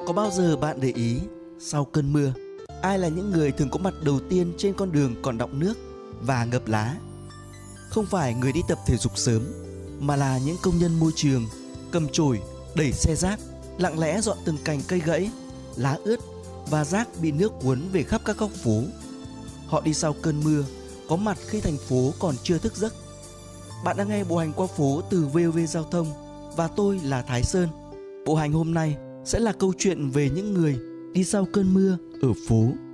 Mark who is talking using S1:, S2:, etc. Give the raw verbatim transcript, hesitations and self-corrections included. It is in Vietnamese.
S1: Có bao giờ bạn để ý, sau cơn mưa, ai là những người thường có mặt đầu tiên trên con đường còn đọng nước và ngập lá? Không phải người đi tập thể dục sớm, mà là những công nhân môi trường cầm chổi, đẩy xe rác, lặng lẽ dọn từng cành cây gãy, lá ướt và rác bị nước cuốn về khắp các góc phố. Họ đi sau cơn mưa, có mặt khi thành phố còn chưa thức giấc. Bạn đang nghe Bộ Hành Qua Phố từ vê o vê Giao thông và tôi là Thái Sơn. Bộ hành hôm nay sẽ là câu chuyện về những người đi sau cơn mưa ở phố.